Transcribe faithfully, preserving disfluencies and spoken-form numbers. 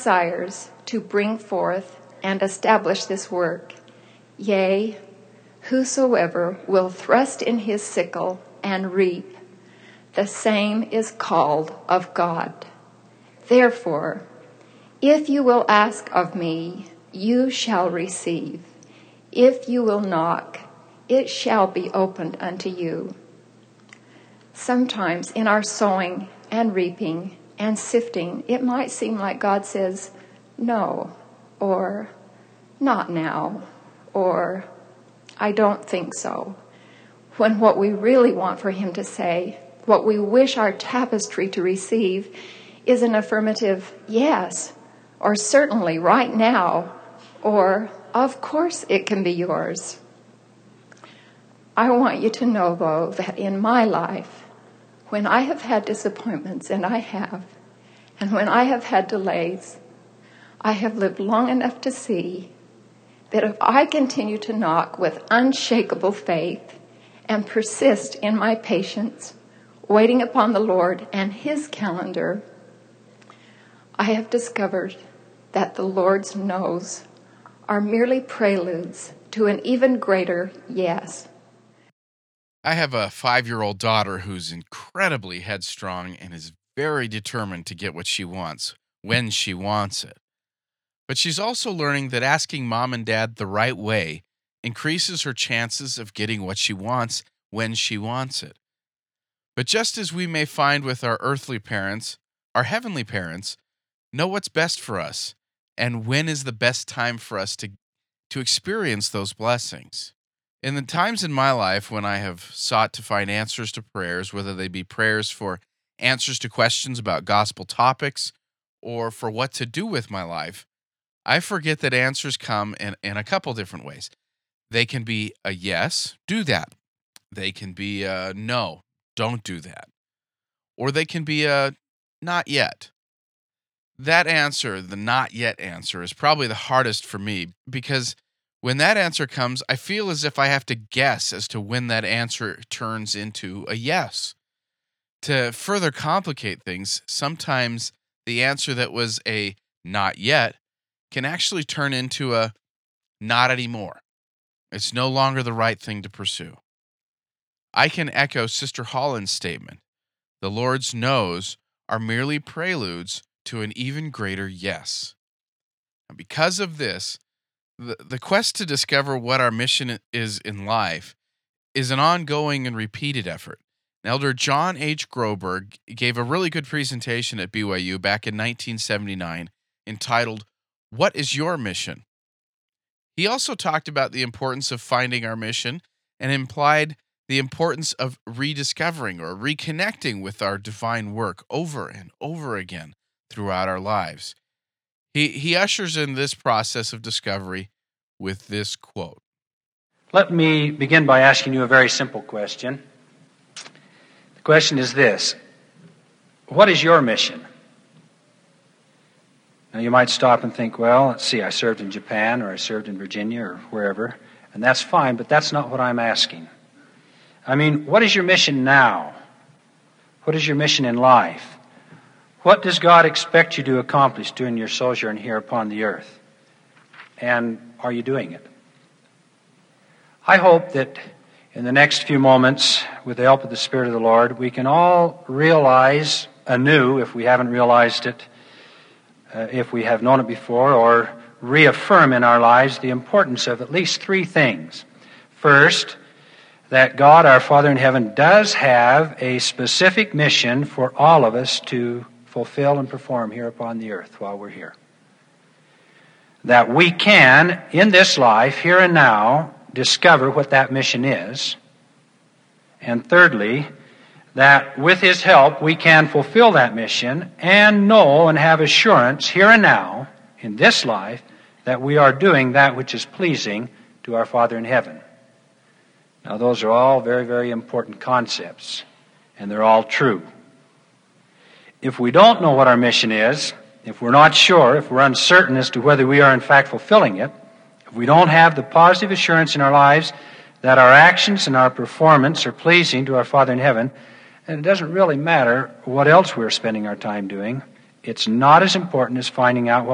desires to bring forth and establish this work. Yea, whosoever will thrust in his sickle and reap, the same is called of God. Therefore, if you will ask of me, you shall receive. If you will knock, it shall be opened unto you. Sometimes in our sowing and reaping and sifting, it might seem like God says, no, or not now, or I don't think so. When what we really want for him to say, what we wish our tapestry to receive, is an affirmative yes, or certainly right now, or of course it can be yours. I want you to know, though, that in my life, when I have had disappointments, and I have, and when I have had delays, I have lived long enough to see that if I continue to knock with unshakable faith and persist in my patience, waiting upon the Lord and his calendar, I have discovered that the Lord's no's are merely preludes to an even greater yes. I have a five-year-old daughter who's incredibly headstrong and is very determined to get what she wants when she wants it. But she's also learning that asking mom and dad the right way increases her chances of getting what she wants when she wants it. But just as we may find with our earthly parents, our heavenly parents know what's best for us and when is the best time for us to, to experience those blessings. In the times in my life when I have sought to find answers to prayers, whether they be prayers for answers to questions about gospel topics or for what to do with my life, I forget that answers come in, in a couple different ways. They can be a yes, do that. They can be a no, don't do that. Or they can be a not yet. That answer, the not yet answer, is probably the hardest for me because when that answer comes, I feel as if I have to guess as to when that answer turns into a yes. To further complicate things, sometimes the answer that was a not yet can actually turn into a not anymore. It's no longer the right thing to pursue. I can echo Sister Holland's statement. The Lord's no's are merely preludes to an even greater yes. And because of this, the, the quest to discover what our mission is in life is an ongoing and repeated effort. Elder John H. Groberg gave a really good presentation at B Y U back in nineteen seventy-nine entitled, What is Your Mission? He also talked about the importance of finding our mission and implied the importance of rediscovering or reconnecting with our divine work over and over again throughout our lives. He, he ushers in this process of discovery with this quote. Let me begin by asking you a very simple question. The question is this: what is your mission? Now you might stop and think, well, let's see, I served in Japan or I served in Virginia or wherever, and that's fine, but that's not what I'm asking. I mean, what is your mission now? What is your mission in life? What does God expect you to accomplish during your sojourn here upon the earth? And are you doing it? I hope that in the next few moments, with the help of the Spirit of the Lord, we can all realize anew, if we haven't realized it, uh, if we have known it before, or reaffirm in our lives the importance of at least three things. First, that God, our Father in heaven, does have a specific mission for all of us to fulfill and perform here upon the earth while we're here. That we can, in this life, here and now, discover what that mission is. And thirdly, that with His help we can fulfill that mission and know and have assurance here and now, in this life, that we are doing that which is pleasing to our Father in heaven. Now those are all very, very important concepts, and they're all true. If we don't know what our mission is, if we're not sure, if we're uncertain as to whether we are in fact fulfilling it, if we don't have the positive assurance in our lives that our actions and our performance are pleasing to our Father in heaven, then it doesn't really matter what else we're spending our time doing. It's not as important as finding out what